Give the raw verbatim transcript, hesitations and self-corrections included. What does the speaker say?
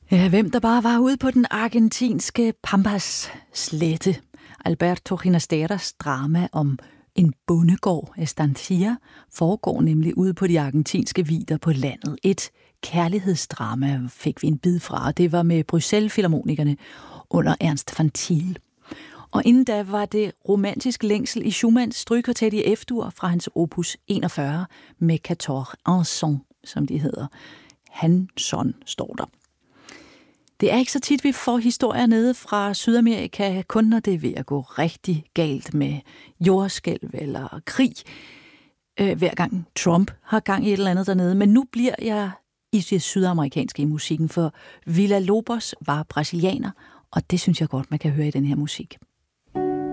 Ja, hvem der bare var ude på den argentinske Pampas slette. Alberto Ginasteras drama om en bondegård, Estancia, foregår nemlig ude på de argentinske vidder på landet. Et kærlighedsdrama fik vi en bid fra, og det var med Bruxelles-filharmonikerne under Ernst van Thiel. Og inden da var det romantisk længsel i Schumanns strygekvartet i F-dur fra hans opus enogfyrre med quatorze Anson, som de hedder. Hanson står der. Det er ikke så tit, vi får historier nede fra Sydamerika, kun når det er ved at gå rigtig galt med jordskælv eller krig, øh, hver gang Trump har gang i et eller andet dernede. Men nu bliver jeg i det sydamerikanske i musikken, for Villa-Lobos var brasilianer, og det synes jeg godt, man kan høre i den her musik.